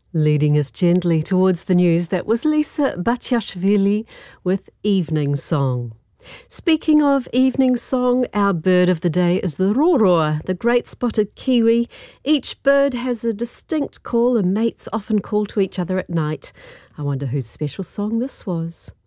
Leading us gently towards the news, that was Lisa Batiashvili with Evening Song. Speaking of evening song, our bird of the day is the roroa, the great spotted kiwi. Each bird has a distinct call and mates often call to each other at night. I wonder whose special song this was.